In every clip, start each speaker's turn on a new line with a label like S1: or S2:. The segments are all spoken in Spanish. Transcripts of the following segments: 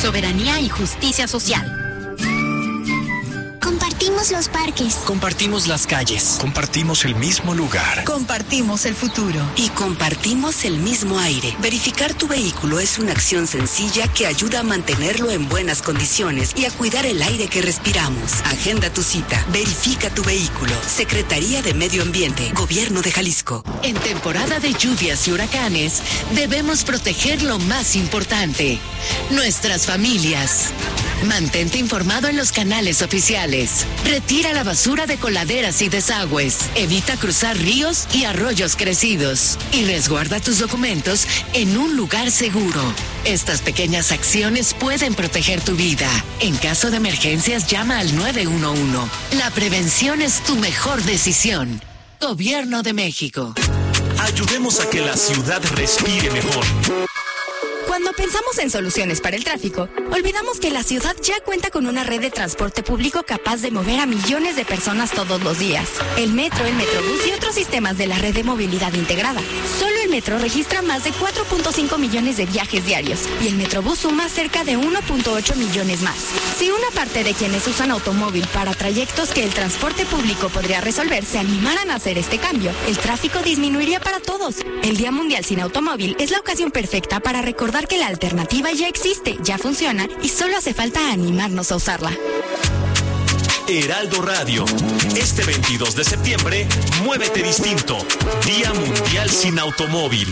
S1: soberanía y justicia social.
S2: Compartimos los parques.
S3: Compartimos las calles. Compartimos el mismo lugar.
S4: Compartimos el futuro.
S5: Y compartimos el mismo aire. Verificar tu vehículo es una acción sencilla que ayuda a mantenerlo en buenas condiciones y a cuidar el aire que respiramos. Agenda tu cita. Verifica tu vehículo. Secretaría de Medio Ambiente. Gobierno de Jalisco.
S6: En temporada de lluvias y huracanes, debemos proteger lo más importante: nuestras familias. Mantente informado en los canales oficiales. Retira la basura de coladeras y desagües. Evita cruzar ríos y arroyos crecidos. Y resguarda tus documentos en un lugar seguro. Estas pequeñas acciones pueden proteger tu vida. En caso de emergencias, llama al 911. La prevención es tu mejor decisión. Gobierno de México.
S3: Ayudemos a que la ciudad respire mejor.
S7: Cuando pensamos en soluciones para el tráfico, olvidamos que la ciudad ya cuenta con una red de transporte público capaz de mover a millones de personas todos los días. El metro, el Metrobús y otros sistemas de la red de movilidad integrada. Solo el metro registra más de 4.5 millones de viajes diarios y el Metrobús suma cerca de 1.8 millones más. Si una parte de quienes usan automóvil para trayectos que el transporte público podría resolver se animaran a hacer este cambio, el tráfico disminuiría para todos. El Día Mundial sin Automóvil es la ocasión perfecta para recordar que la alternativa ya existe, ya funciona y solo hace falta animarnos a usarla.
S3: Heraldo Radio. Este 22 de septiembre, muévete distinto. Día Mundial sin Automóvil.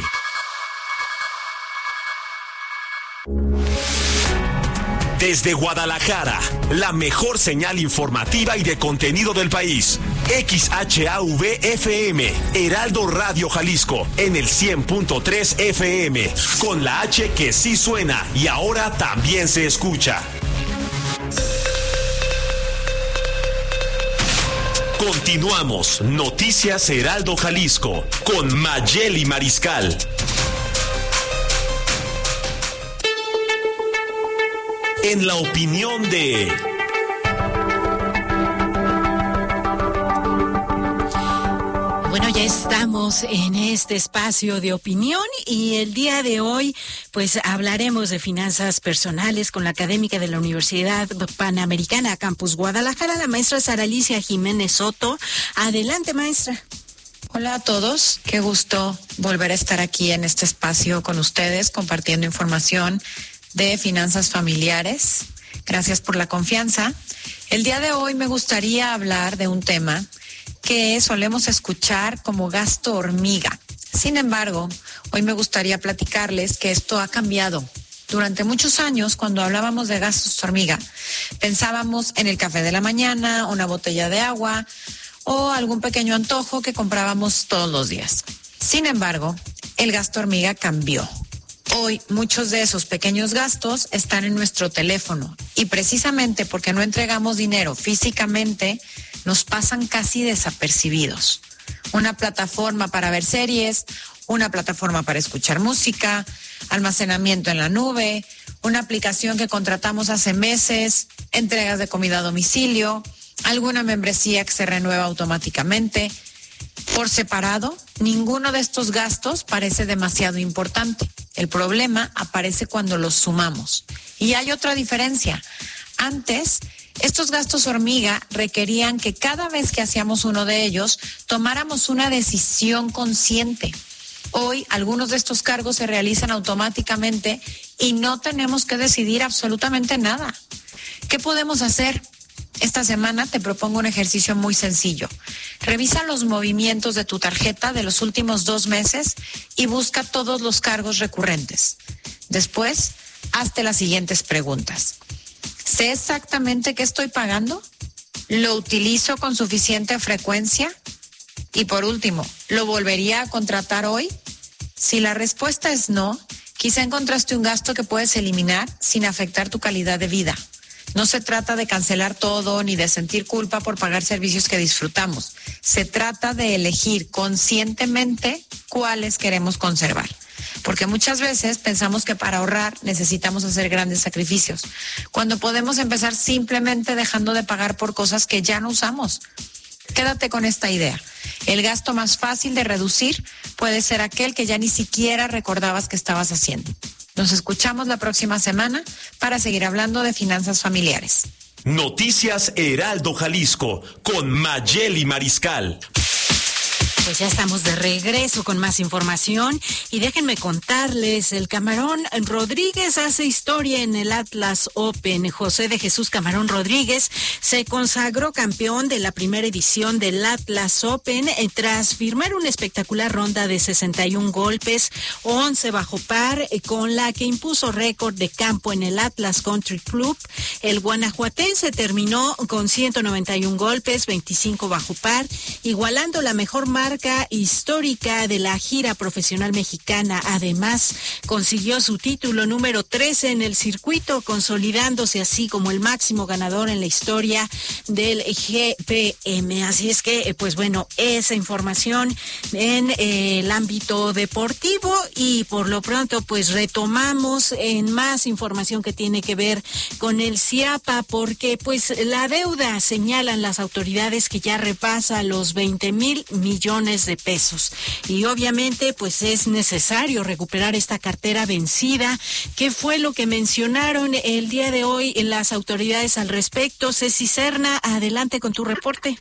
S3: Desde Guadalajara, la mejor señal informativa y de contenido del país. XHAV-FM, Heraldo Radio Jalisco, en el 100.3 FM, con la H que sí suena y ahora también se escucha. Continuamos, Noticias Heraldo Jalisco, con Mayeli Mariscal. En la opinión de...
S8: Bueno, ya estamos en este espacio de opinión y el día de hoy pues hablaremos de finanzas personales con la académica de la Universidad Panamericana Campus Guadalajara, la maestra Sara Alicia Jiménez Soto. Adelante, maestra.
S9: Hola a todos, qué gusto volver a estar aquí en este espacio con ustedes compartiendo información de finanzas familiares. Gracias por la confianza. El día de hoy me gustaría hablar de un tema que solemos escuchar como gasto hormiga. Sin embargo, hoy me gustaría platicarles que esto ha cambiado. Durante muchos años, cuando hablábamos de gastos hormiga, pensábamos en el café de la mañana, una botella de agua o algún pequeño antojo que comprábamos todos los días. Sin embargo, el gasto hormiga cambió. Hoy muchos de esos pequeños gastos están en nuestro teléfono y precisamente porque no entregamos dinero físicamente, nos pasan casi desapercibidos. Una plataforma para ver series, una plataforma para escuchar música, almacenamiento en la nube, una aplicación que contratamos hace meses, entregas de comida a domicilio, alguna membresía que se renueva automáticamente. Por separado, ninguno de estos gastos parece demasiado importante. El problema aparece cuando los sumamos. Y hay otra diferencia. Antes, estos gastos hormiga requerían que cada vez que hacíamos uno de ellos, tomáramos una decisión consciente. Hoy, algunos de estos cargos se realizan automáticamente y no tenemos que decidir absolutamente nada. ¿Qué podemos hacer? Esta semana te propongo un ejercicio muy sencillo. Revisa los movimientos de tu tarjeta de los últimos 2 meses y busca todos los cargos recurrentes. Después, hazte las siguientes preguntas. ¿Sé exactamente qué estoy pagando? ¿Lo utilizo con suficiente frecuencia? Y por último, ¿lo volvería a contratar hoy? Si la respuesta es no, quizá encontraste un gasto que puedes eliminar sin afectar tu calidad de vida. No se trata de cancelar todo ni de sentir culpa por pagar servicios que disfrutamos. Se trata de elegir conscientemente cuáles queremos conservar. Porque muchas veces pensamos que para ahorrar necesitamos hacer grandes sacrificios, cuando podemos empezar simplemente dejando de pagar por cosas que ya no usamos. Quédate con esta idea. El gasto más fácil de reducir puede ser aquel que ya ni siquiera recordabas que estabas haciendo. Nos escuchamos la próxima semana para seguir hablando de finanzas familiares.
S3: Noticias Heraldo Jalisco con Mayeli Mariscal.
S8: Pues ya estamos de regreso con más información y déjenme contarles, el Camarón Rodríguez hace historia en el Atlas Open. José de Jesús Camarón Rodríguez se consagró campeón de la primera edición del Atlas Open tras firmar una espectacular ronda de 61 golpes, 11 bajo par, con la que impuso récord de campo en el Atlas Country Club. El guanajuatense terminó con 191 golpes, 25 bajo par, igualando la mejor marca histórica de la gira profesional mexicana. Además, consiguió su título número 13 en el circuito, consolidándose así como el máximo ganador en la historia del GPM. Así es que, pues bueno, esa información en el ámbito deportivo, y por lo pronto, pues retomamos en más información que tiene que ver con el CIAPA, porque pues la deuda, señalan las autoridades, que ya repasa los 20,000 millones de pesos. Y obviamente, pues es necesario recuperar esta cartera vencida. ¿Qué fue lo que mencionaron el día de hoy en las autoridades al respecto? Ceci Serna, adelante con tu reporte.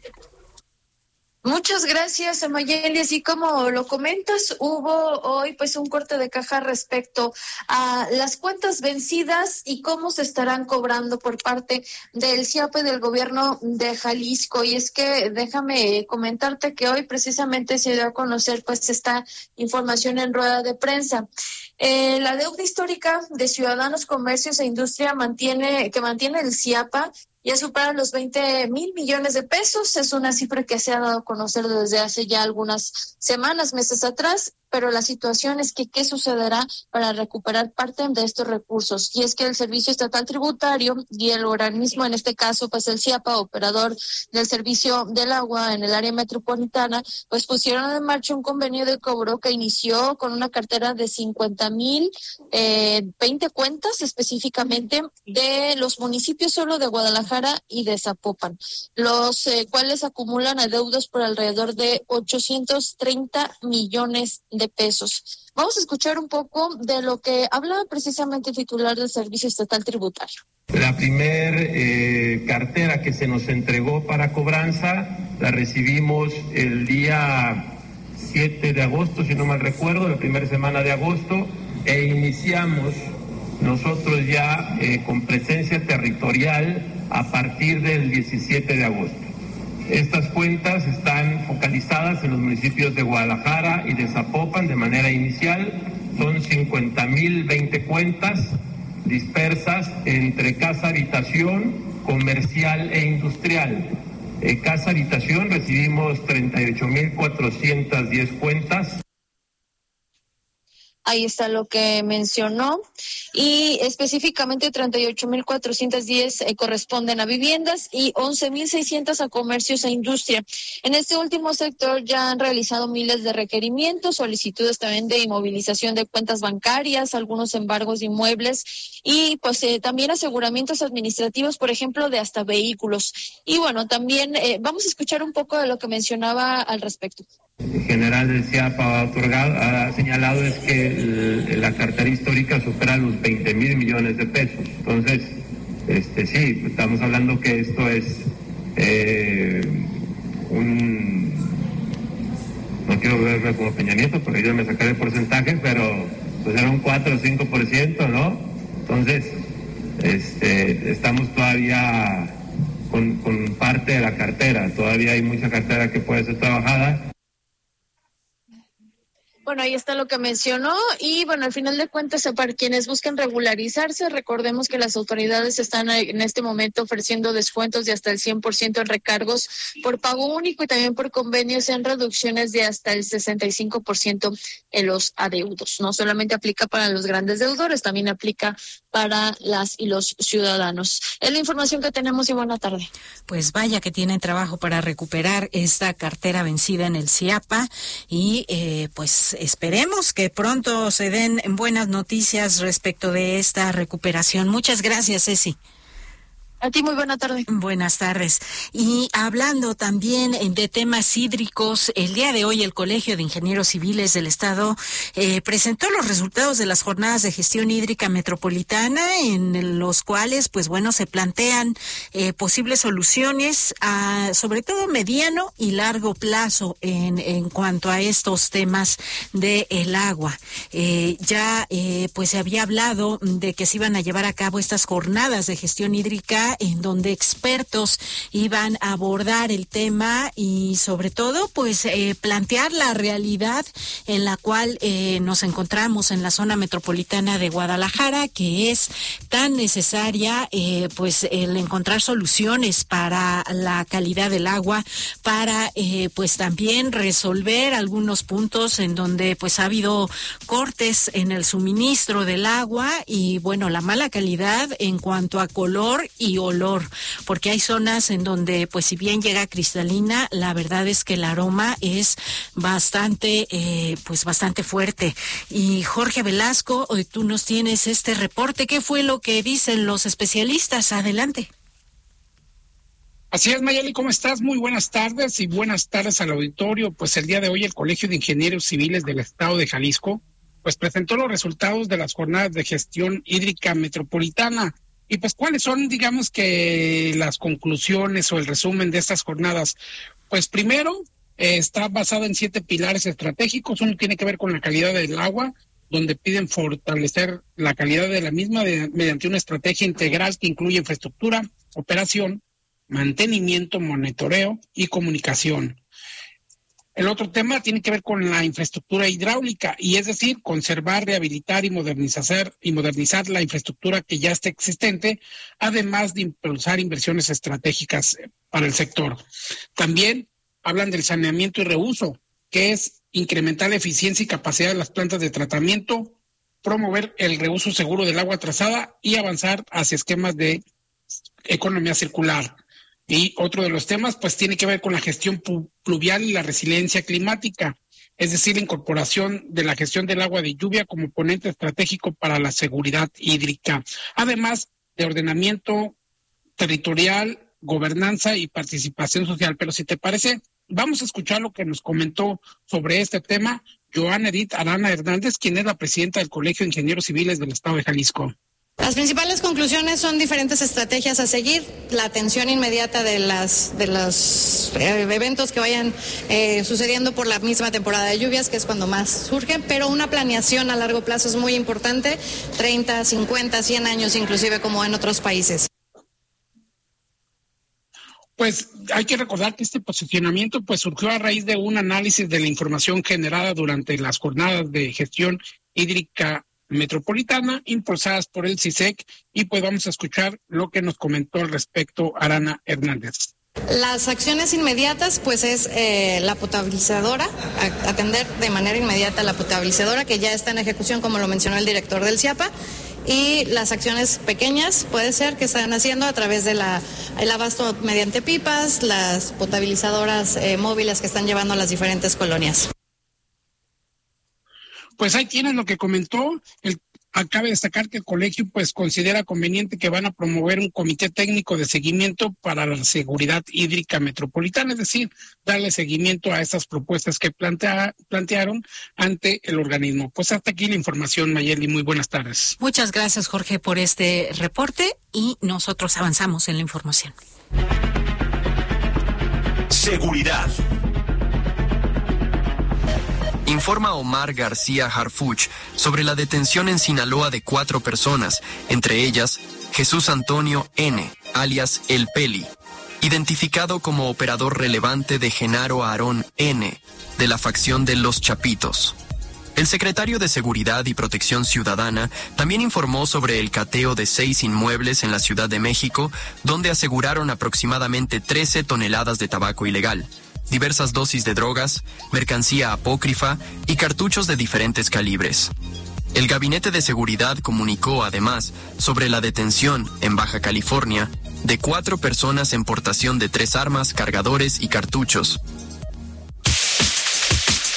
S2: Muchas gracias, Mayeli. Así como lo comentas, hubo hoy pues un corte de caja respecto a las cuentas vencidas y cómo se estarán cobrando por parte del CIAPA y del gobierno de Jalisco. Y es que déjame comentarte que hoy precisamente se dio a conocer pues esta información en rueda de prensa. La deuda histórica de ciudadanos, comercios e industria que mantiene el CIAPA ya supera los 20,000 millones de pesos. Es una cifra que se ha dado a conocer desde hace ya algunas semanas, meses atrás, pero la situación es que ¿qué sucederá para recuperar parte de estos recursos? Y es que el Servicio Estatal Tributario y el organismo, en este caso, pues el CIAPA, operador del servicio del agua en el área metropolitana, pues pusieron en marcha un convenio de cobro que inició con una cartera de 50,000, 20 cuentas específicamente de los municipios solo de Guadalajara y de Zapopan, los cuales acumulan adeudos por alrededor de 830 millones de pesos. Vamos a escuchar un poco de lo que hablaba precisamente el titular del Servicio Estatal Tributario.
S4: La primer cartera que se nos entregó para cobranza la recibimos el día 7 de agosto, si no mal recuerdo, la primera semana de agosto, e iniciamos nosotros ya con presencia territorial a partir del 17 de agosto. Estas cuentas están focalizadas en los municipios de Guadalajara y de Zapopan de manera inicial. Son 50,020 cuentas dispersas entre casa habitación, comercial e industrial. Casa habitación recibimos 38,410 cuentas.
S2: Ahí está lo que mencionó, y específicamente 38,410 corresponden a viviendas y 11,600 a comercios e industria. En este último sector ya han realizado miles de requerimientos, solicitudes también de inmovilización de cuentas bancarias, algunos embargos de inmuebles y pues también aseguramientos administrativos, por ejemplo, de hasta vehículos. Y bueno, también vamos a escuchar un poco de lo que mencionaba al respecto.
S4: En general del CIAPA ha señalado es que la cartera histórica supera los 20,000 millones de pesos. Entonces, sí, estamos hablando que esto es no quiero verme como Peña Nieto, porque yo me sacaré el porcentaje, pero pues era un 4 o 5%, ¿no? Entonces, estamos todavía con parte de la cartera, todavía hay mucha cartera que puede ser trabajada.
S2: Bueno, ahí está lo que mencionó y bueno, al final de cuentas, para quienes busquen regularizarse, recordemos que las autoridades están en este momento ofreciendo descuentos de hasta el 100% en recargos por pago único y también por convenios en reducciones de hasta el 65% en los adeudos. No solamente aplica para los grandes deudores, también aplica para las y los ciudadanos. Es la información que tenemos y buena tarde.
S8: Pues vaya que tienen trabajo para recuperar esta cartera vencida en el CIAPA y pues esperemos que pronto se den buenas noticias respecto de esta recuperación. Muchas gracias, Ceci.
S2: A ti muy buena tarde.
S8: Buenas tardes. Y hablando también de temas hídricos, el día de hoy el Colegio de Ingenieros Civiles del Estado presentó los resultados de las jornadas de gestión hídrica metropolitana, en los cuales, pues bueno, se plantean posibles soluciones a, sobre todo, mediano y largo plazo en cuanto a estos temas de el agua. Pues se había hablado de que se iban a llevar a cabo estas jornadas de gestión hídrica en donde expertos iban a abordar el tema y sobre todo pues plantear la realidad en la cual nos encontramos en la zona metropolitana de Guadalajara, que es tan necesaria pues el encontrar soluciones para la calidad del agua, para pues también resolver algunos puntos en donde pues ha habido cortes en el suministro del agua y bueno, la mala calidad en cuanto a color y olor, porque hay zonas en donde pues si bien llega cristalina, la verdad es que el aroma es bastante fuerte. Y Jorge Velasco, hoy tú nos tienes este reporte. ¿Qué fue lo que dicen los especialistas? Adelante.
S10: Así es, Mayeli, ¿cómo estás? Muy buenas tardes y buenas tardes al auditorio. Pues el día de hoy el Colegio de Ingenieros Civiles del Estado de Jalisco pues presentó los resultados de las jornadas de gestión hídrica metropolitana. Y pues, ¿cuáles son, digamos, que las conclusiones o el resumen de estas jornadas? Pues primero, está basado en 7 pilares estratégicos. Uno tiene que ver con la calidad del agua, donde piden fortalecer la calidad de la misma mediante una estrategia integral que incluye infraestructura, operación, mantenimiento, monitoreo y comunicación. El otro tema tiene que ver con la infraestructura hidráulica, y es decir, conservar, rehabilitar y modernizar la infraestructura que ya está existente, además de impulsar inversiones estratégicas para el sector. También hablan del saneamiento y reuso, que es incrementar la eficiencia y capacidad de las plantas de tratamiento, promover el reuso seguro del agua trazada y avanzar hacia esquemas de economía circular. Y otro de los temas, pues, tiene que ver con la gestión pluvial y la resiliencia climática, es decir, la incorporación de la gestión del agua de lluvia como ponente estratégico para la seguridad hídrica, además de ordenamiento territorial, gobernanza y participación social. Pero si te parece, vamos a escuchar lo que nos comentó sobre este tema Joana Edith Arana Hernández, quien es la presidenta del Colegio de Ingenieros Civiles del Estado de Jalisco.
S11: Las principales conclusiones son diferentes estrategias a seguir, la atención inmediata de los eventos que vayan sucediendo por la misma temporada de lluvias, que es cuando más surgen, pero una planeación a largo plazo es muy importante, 30, 50, 100 años inclusive, como en otros países.
S10: Pues hay que recordar que este posicionamiento pues surgió a raíz de un análisis de la información generada durante las jornadas de gestión hídrica metropolitana impulsadas por el CISEC, y pues vamos a escuchar lo que nos comentó al respecto Arana Hernández.
S11: Las acciones inmediatas pues es la potabilizadora, atender de manera inmediata la potabilizadora que ya está en ejecución, como lo mencionó el director del CIAPA, y las acciones pequeñas puede ser que están haciendo a través de el abasto mediante pipas, las potabilizadoras móviles que están llevando a las diferentes colonias.
S10: Pues ahí tienen lo que comentó. Cabe destacar que el colegio pues considera conveniente que van a promover un comité técnico de seguimiento para la seguridad hídrica metropolitana, es decir, darle seguimiento a estas propuestas que plantearon ante el organismo. Pues hasta aquí la información, Mayeli, muy buenas tardes.
S8: Muchas gracias, Jorge, por este reporte, y nosotros avanzamos en la información.
S3: Seguridad.
S12: Informa Omar García Harfuch sobre la detención en Sinaloa de 4 personas, entre ellas Jesús Antonio N., alias El Peli, identificado como operador relevante de Genaro Aarón N., de la facción de Los Chapitos. El secretario de Seguridad y Protección Ciudadana también informó sobre el cateo de 6 inmuebles en la Ciudad de México, donde aseguraron aproximadamente 13 toneladas de tabaco ilegal, diversas dosis de drogas, mercancía apócrifa y cartuchos de diferentes calibres. El Gabinete de Seguridad comunicó además sobre la detención en Baja California de 4 personas en portación de 3 armas, cargadores y cartuchos.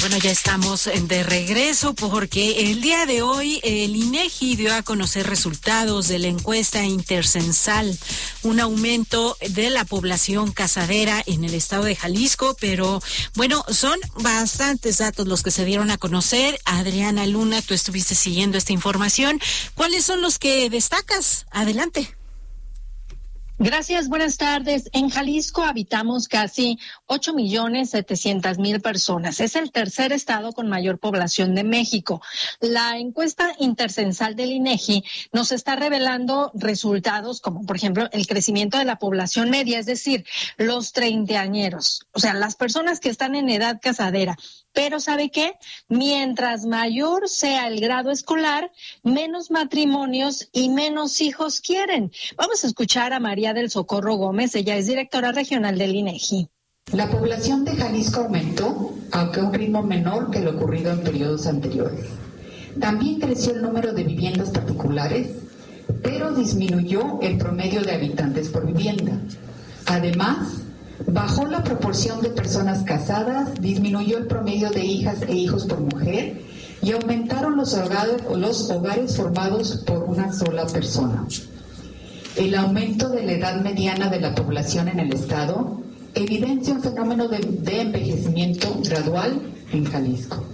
S8: Bueno, ya estamos de regreso porque el día de hoy el INEGI dio a conocer resultados de la encuesta intercensal, un aumento de la población casadera en el estado de Jalisco, pero bueno, son bastantes datos los que se dieron a conocer. Adriana Luna, tú estuviste siguiendo esta información. ¿Cuáles son los que destacas? Adelante.
S13: Gracias, buenas tardes. En Jalisco habitamos casi 8.700.000 personas. Es el tercer estado con mayor población de México. La encuesta intercensal del INEGI nos está revelando resultados como, por ejemplo, el crecimiento de la población media, es decir, los treintañeros, o sea, las personas que están en edad casadera. Pero ¿sabe qué? Mientras mayor sea el grado escolar, menos matrimonios y menos hijos quieren. Vamos a escuchar a María del Socorro Gómez, ella es directora regional del INEGI.
S14: La población de Jalisco aumentó, aunque a un ritmo menor que lo ocurrido en periodos anteriores. También creció el número de viviendas particulares, pero disminuyó el promedio de habitantes por vivienda. Además, bajó la proporción de personas casadas, disminuyó el promedio de hijas e hijos por mujer y aumentaron los hogares formados por una sola persona. El aumento de la edad mediana de la población en el estado evidencia un fenómeno de envejecimiento gradual en Jalisco.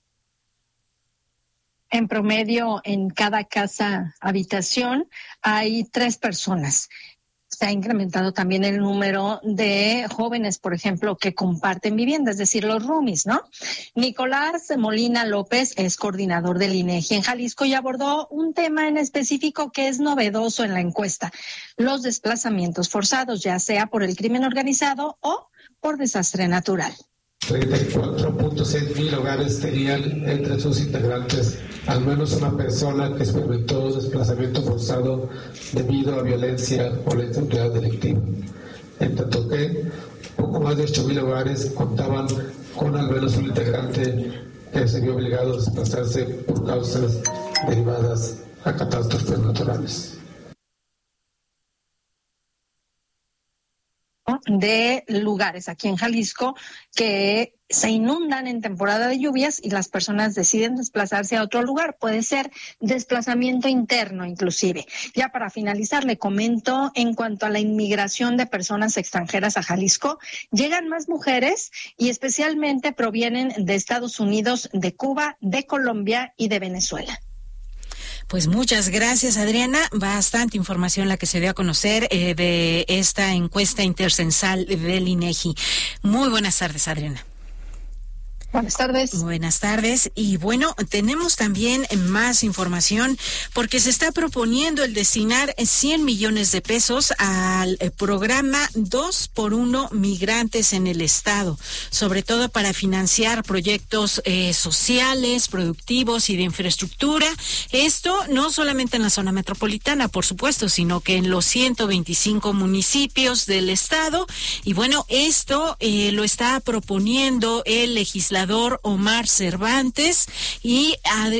S13: En promedio, en cada casa habitación hay 3 personas. Se ha incrementado también el número de jóvenes, por ejemplo, que comparten vivienda, es decir, los roomies, ¿no? Nicolás Molina López es coordinador del INEGI en Jalisco y abordó un tema en específico que es novedoso en la encuesta: los desplazamientos forzados, ya sea por el crimen organizado o por desastre natural.
S15: 34.6 mil hogares tenían entre sus integrantes al menos una persona que experimentó desplazamiento forzado debido a violencia o la inseguridad delictiva. En tanto que poco más de 8.000 hogares contaban con al menos un integrante que se vio obligado a desplazarse por causas derivadas a catástrofes naturales.
S13: De lugares aquí en Jalisco que se inundan en temporada de lluvias y las personas deciden desplazarse a otro lugar. Puede ser desplazamiento interno inclusive. Ya para finalizar, le comento en cuanto a la inmigración de personas extranjeras a Jalisco. Llegan más mujeres y especialmente provienen de Estados Unidos, de Cuba, de Colombia y de Venezuela.
S8: Pues muchas gracias, Adriana. Bastante información la que se dio a conocer de esta encuesta intercensal del INEGI. Muy buenas tardes, Adriana.
S13: Buenas tardes.
S8: Buenas tardes. Y bueno, tenemos también más información porque se está proponiendo el destinar 100 millones de pesos al programa 2x1 Migrantes en el Estado, sobre todo para financiar proyectos sociales, productivos y de infraestructura. Esto no solamente en la zona metropolitana, por supuesto, sino que en los 125 municipios del Estado. Y bueno, esto lo está proponiendo el legislador Omar Cervantes y,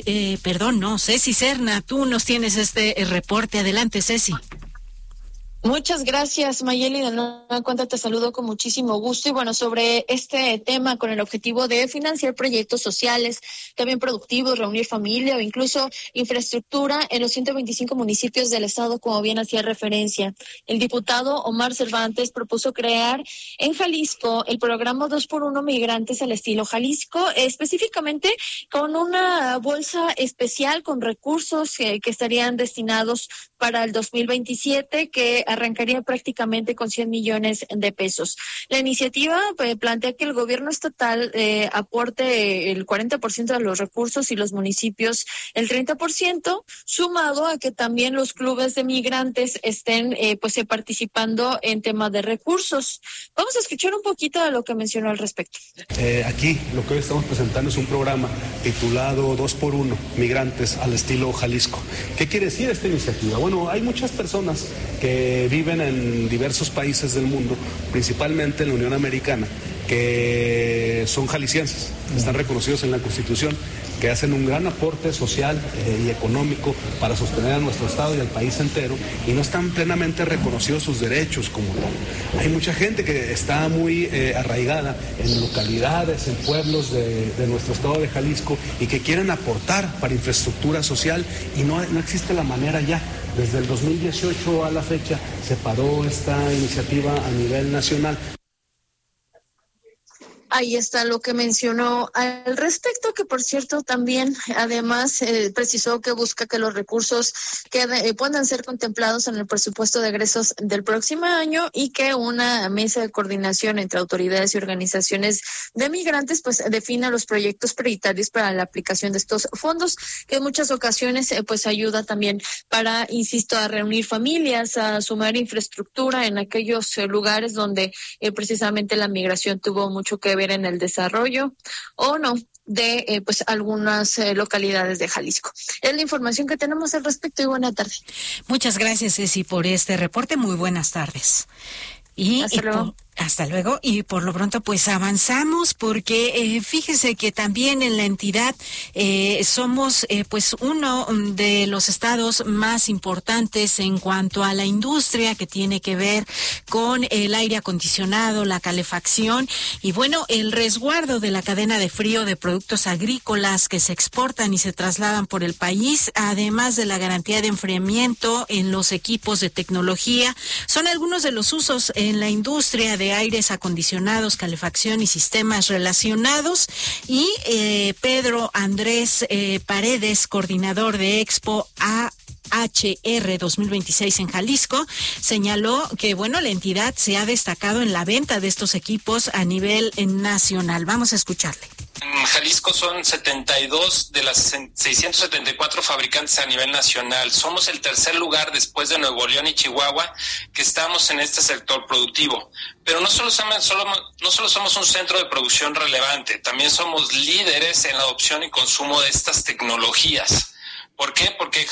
S8: Ceci Serna, tú nos tienes este reporte. Adelante, Ceci.
S2: Muchas gracias, Mayeli. De nueva cuenta te saludo con muchísimo gusto. Y bueno, sobre este tema, con el objetivo de financiar proyectos sociales, también productivos, reunir familia o incluso infraestructura en los 125 municipios del estado, como bien hacía referencia. El diputado Omar Cervantes propuso crear en Jalisco el programa 2x1 Migrantes al estilo Jalisco, específicamente con una bolsa especial con recursos que estarían destinados para el 2027, que arrancaría prácticamente con 100 millones de pesos. La iniciativa plantea que el gobierno estatal aporte el 40% de los recursos y los municipios el 30%, sumado a que también los clubes de migrantes estén participando en temas de recursos. Vamos a escuchar un poquito de lo que mencionó al respecto.
S16: Aquí lo que hoy estamos presentando es un programa titulado 2x1 Migrantes al estilo Jalisco. ¿Qué quiere decir esta iniciativa? Bueno, hay muchas personas que viven en diversos países del mundo, principalmente en la Unión Americana, que son jaliscienses, están reconocidos en la Constitución, que hacen un gran aporte social y económico para sostener a nuestro Estado y al país entero, y no están plenamente reconocidos sus derechos como tal. Hay mucha gente que está muy arraigada en localidades, en pueblos de nuestro Estado de Jalisco, y que quieren aportar para infraestructura social, y no existe la manera ya. Desde el 2018 a la fecha se paró esta iniciativa a nivel nacional.
S2: Ahí está lo que mencionó al respecto, que por cierto también además precisó que busca que los recursos puedan ser contemplados en el presupuesto de egresos del próximo año, y que una mesa de coordinación entre autoridades y organizaciones de migrantes pues defina los proyectos prioritarios para la aplicación de estos fondos, que en muchas ocasiones pues ayuda también para, insisto, a reunir familias, a sumar infraestructura en aquellos lugares donde precisamente la migración tuvo mucho que ver en el desarrollo o no de pues algunas localidades de Jalisco. Es la información que tenemos al respecto, y buena tarde.
S8: Muchas gracias, Ceci, por este reporte. Muy buenas tardes. Hasta luego. Y por lo pronto pues avanzamos, porque fíjese que también en la entidad somos pues uno de los estados más importantes en cuanto a la industria que tiene que ver con el aire acondicionado, la calefacción y bueno, el resguardo de la cadena de frío de productos agrícolas que se exportan y se trasladan por el país, además de la garantía de enfriamiento en los equipos de tecnología. Son algunos de los usos en la industria de aires acondicionados, calefacción y sistemas relacionados. Y Pedro Andrés Paredes, coordinador de Expo AHR 2026 en Jalisco, señaló que bueno, la entidad se ha destacado en la venta de estos equipos a nivel nacional. Vamos a escucharle.
S17: En Jalisco son 72 de las 674 fabricantes a nivel nacional. Somos el tercer lugar después de Nuevo León y Chihuahua que estamos en este sector productivo. Pero no solo somos un centro de producción relevante, también somos líderes en la adopción y consumo de estas tecnologías. ¿Por qué? Porque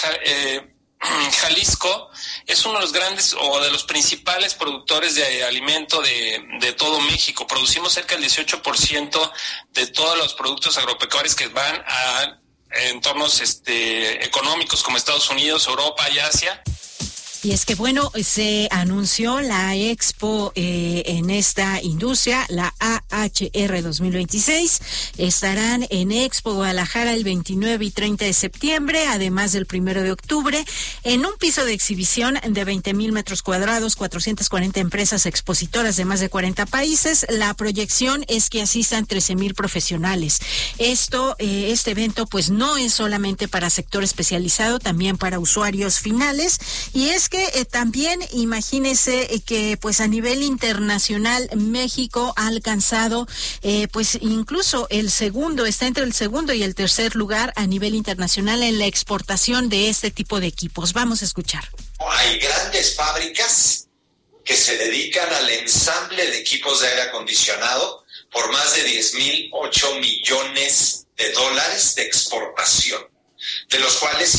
S17: Jalisco es uno de los grandes o de los principales productores de alimento de todo México. Producimos cerca del 18% de todos los productos agropecuarios que van a entornos económicos como Estados Unidos, Europa y Asia.
S8: Y es que bueno, se anunció la expo en esta industria, la AHR 2026. Estarán en Expo Guadalajara el 29 y 30 de septiembre, además del 1 de octubre, en un piso de exhibición de 20,000 metros cuadrados, 440 empresas expositoras de más de 40 países. La proyección es que asistan 13,000 profesionales. Este evento pues no es solamente para sector especializado, también para usuarios finales, y es que también imagínese que pues a nivel internacional México ha alcanzado pues incluso está entre el segundo y el tercer lugar a nivel internacional en la exportación de este tipo de equipos. Vamos a escuchar.
S18: Hay grandes fábricas que se dedican al ensamble de equipos de aire acondicionado por más de 10,008 millones de dólares de exportación, de los cuales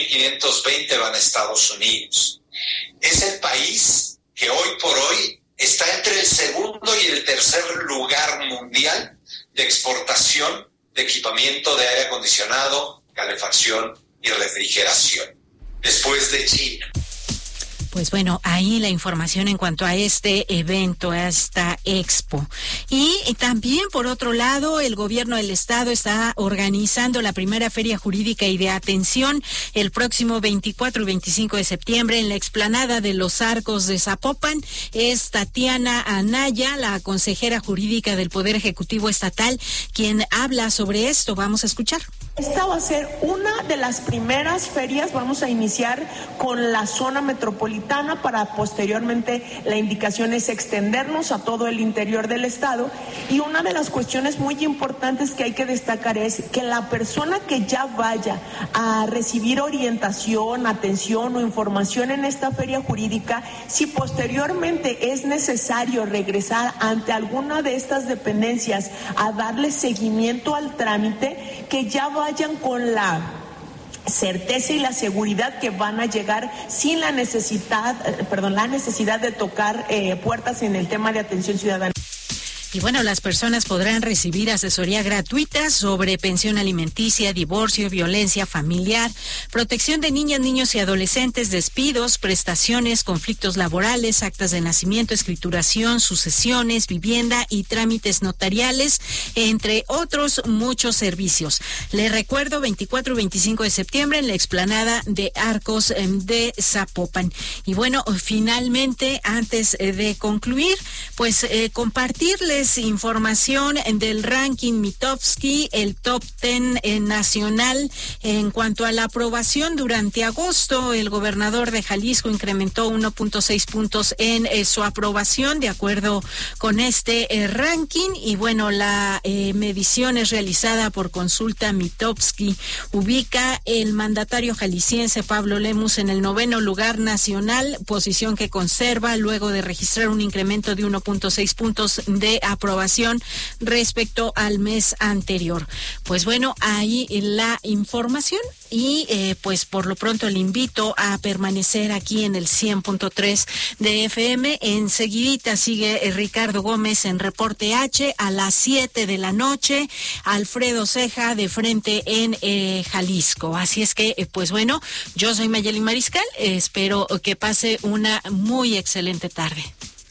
S18: 7,520 van a Estados Unidos. Es el país que hoy por hoy está entre el segundo y el tercer lugar mundial de exportación de equipamiento de aire acondicionado, calefacción y refrigeración, después de China.
S8: Pues bueno, ahí la información en cuanto a este evento, a esta expo. Y también, por otro lado, el gobierno del estado está organizando la primera feria jurídica y de atención el próximo 24 y 25 de septiembre en la explanada de los Arcos de Zapopan. Es Tatiana Anaya, la consejera jurídica del Poder Ejecutivo Estatal, quien habla sobre esto. Vamos a escuchar.
S19: Esta va a ser una de las primeras ferias. Vamos a iniciar con la zona metropolitana para posteriormente la indicación es extendernos a todo el interior del estado. Y una de las cuestiones muy importantes que hay que destacar es que la persona que ya vaya a recibir orientación, atención o información en esta feria jurídica, si posteriormente es necesario regresar ante alguna de estas dependencias a darle seguimiento al trámite, que ya vayan con la certeza y la seguridad que van a llegar sin la necesidad de tocar puertas en el tema de atención ciudadana.
S8: Y bueno, las personas podrán recibir asesoría gratuita sobre pensión alimenticia, divorcio, violencia familiar, protección de niñas, niños y adolescentes, despidos, prestaciones, conflictos laborales, actas de nacimiento, escrituración, sucesiones, vivienda y trámites notariales, entre otros muchos servicios. Les recuerdo, 24 y 25 de septiembre en la explanada de Arcos de Zapopan. Y bueno, finalmente, antes de concluir, pues compartirles información del ranking Mitofsky, el top 10 nacional en cuanto a la aprobación durante agosto. El gobernador de Jalisco incrementó 1.6 puntos en su aprobación de acuerdo con este ranking. Y bueno, la medición es realizada por Consulta Mitofsky. Ubica el mandatario jalisciense Pablo Lemus en el 9º lugar nacional, posición que conserva luego de registrar un incremento de 1.6 puntos de aprobación respecto al mes anterior. Pues bueno, ahí la información y pues por lo pronto le invito a permanecer aquí en el 100.3 de FM. Enseguidita sigue Ricardo Gómez en Reporte H a las 7 de la noche, Alfredo Ceja de Frente en Jalisco. Así es que pues bueno, yo soy Mayeli Mariscal, espero que pase una muy excelente tarde.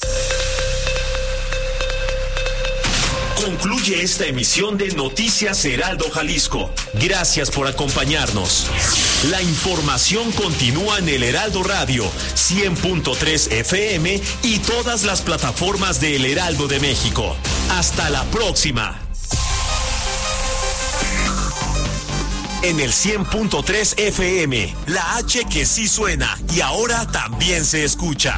S3: Concluye esta emisión de Noticias Heraldo Jalisco. Gracias por acompañarnos. La información continúa en el Heraldo Radio, 100.3 FM y todas las plataformas de El Heraldo de México. Hasta la próxima. En el 100.3 FM, la H que sí suena y ahora también se escucha.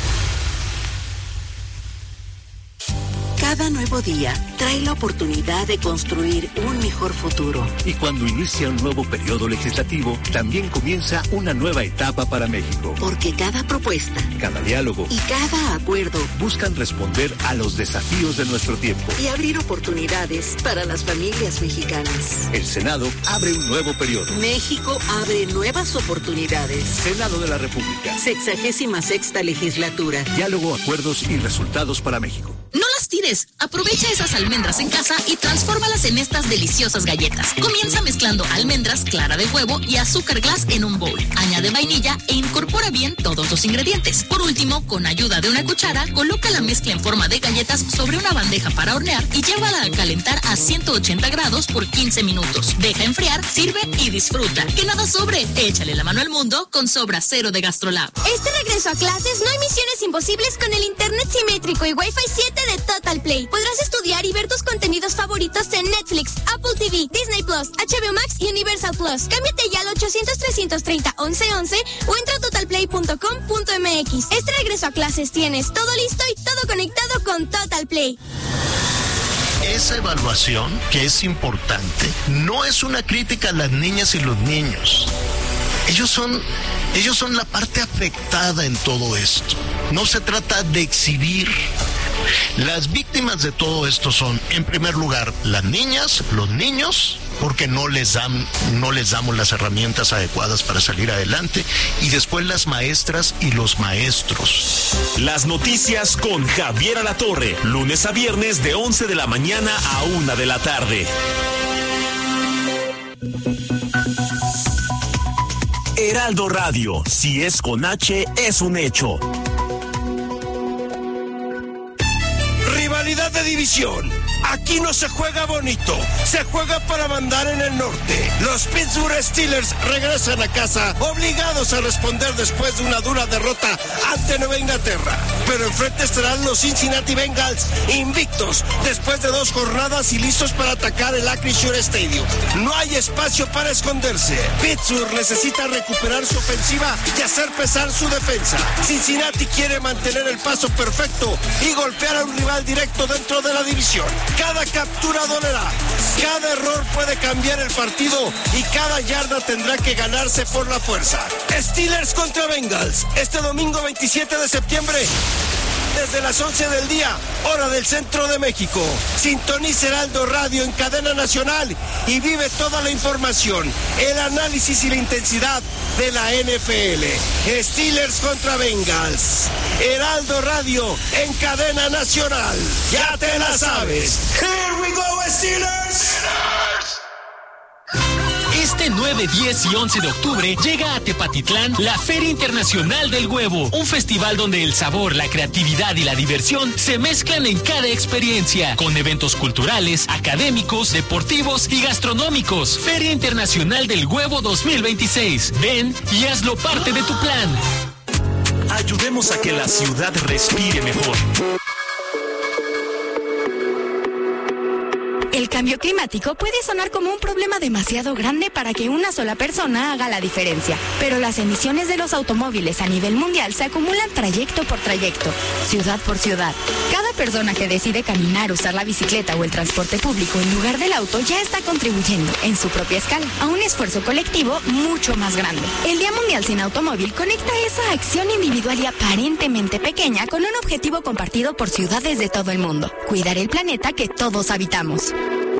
S5: Cada nuevo día trae la oportunidad de construir un mejor futuro.
S20: Y cuando inicia un nuevo periodo legislativo, también comienza una nueva etapa para México.
S5: Porque cada propuesta,
S20: cada diálogo
S5: y cada acuerdo
S20: buscan responder a los desafíos de nuestro tiempo
S5: y abrir oportunidades para las familias mexicanas.
S20: El Senado abre un nuevo periodo.
S5: México abre nuevas oportunidades.
S20: Senado de la República.
S5: 66ª legislatura.
S20: Diálogo, acuerdos y resultados para México.
S1: No las tires. Aprovecha esas almendras en casa y transfórmalas en estas deliciosas galletas. Comienza mezclando almendras, clara de huevo y azúcar glass en un bowl. Añade vainilla e incorpora bien todos los ingredientes. Por último, con ayuda de una cuchara, coloca la mezcla en forma de galletas sobre una bandeja para hornear y llévala a calentar a 180 grados por 15 minutos. Deja enfriar, sirve y disfruta. Que nada sobre. Échale la mano al mundo con Sobra Cero de Gastrolab.
S21: Este regreso a clases no hay misiones imposibles con el internet simétrico y Wi-Fi 7 de Total Play. Podrás estudiar y ver tus contenidos favoritos en Netflix, Apple TV, Disney Plus, HBO Max y Universal Plus. Cámbiate ya al 800-330-1111 o entra a totalplay.com.mx. Este regreso a clases tienes todo listo y todo conectado con Total Play.
S22: Esa evaluación, que es importante, no es una crítica a las niñas y los niños. Ellos son la parte afectada en todo esto. No se trata de exhibir. Las víctimas de todo esto son, en primer lugar, las niñas, los niños, porque no les damos las herramientas adecuadas para salir adelante, y después las maestras y los maestros.
S3: Las noticias con Javier Alatorre, lunes a viernes de 11 de la mañana a 1 de la tarde. Heraldo Radio, si es con H, es un hecho.
S23: Rivalidad de división. Aquí no se juega bonito, se juega para mandar en el norte. Los Pittsburgh Steelers regresan a casa, obligados a responder después de una dura derrota ante Nueva Inglaterra. Pero enfrente estarán los Cincinnati Bengals, invictos después de 2 jornadas y listos para atacar el Acrisure Stadium. No hay espacio para esconderse. Pittsburgh necesita recuperar su ofensiva y hacer pesar su defensa. Cincinnati quiere mantener el paso perfecto y golpear a un rival directo dentro de la división. Cada captura dolerá, cada error puede cambiar el partido y cada yarda tendrá que ganarse por la fuerza. Steelers contra Bengals, este domingo 27 de septiembre desde las 11 del día, hora del centro de México. Sintoniza Heraldo Radio en cadena nacional y vive toda la información, el análisis y la intensidad de la NFL. Steelers contra Bengals. Heraldo Radio en cadena nacional. Ya te la sabes. Here we go, Steelers.
S6: Este 9, 10 y 11 de octubre llega a Tepatitlán la Feria Internacional del Huevo, un festival donde el sabor, la creatividad y la diversión se mezclan en cada experiencia, con eventos culturales, académicos, deportivos y gastronómicos. Feria Internacional del Huevo 2026. Ven y hazlo parte de tu plan.
S3: Ayudemos a que la ciudad respire mejor.
S7: El cambio climático puede sonar como un problema demasiado grande para que una sola persona haga la diferencia, pero las emisiones de los automóviles a nivel mundial se acumulan trayecto por trayecto, ciudad por ciudad. Cada persona que decide caminar, usar la bicicleta o el transporte público en lugar del auto ya está contribuyendo, en su propia escala, a un esfuerzo colectivo mucho más grande. El Día Mundial Sin Automóvil conecta esa acción individual y aparentemente pequeña con un objetivo compartido por ciudades de todo el mundo: cuidar el planeta que todos habitamos.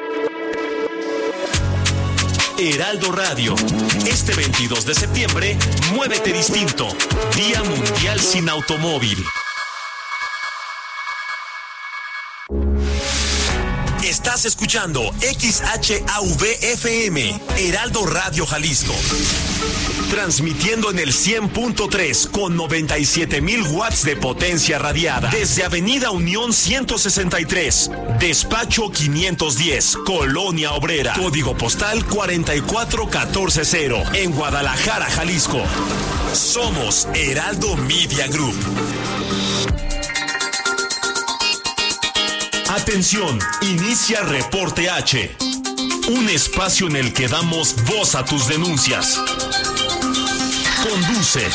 S3: Heraldo Radio. Este 22 de septiembre, muévete distinto. Día Mundial Sin Automóvil. Estás escuchando XHAV-FM, Heraldo Radio Jalisco. Transmitiendo en el 100.3 con 97,000 watts de potencia radiada. Desde Avenida Unión 163, Despacho 510, Colonia Obrera. Código postal 44140, en Guadalajara, Jalisco. Somos Heraldo Media Group. Atención, inicia Reporte H, un espacio en el que damos voz a tus denuncias. Conduce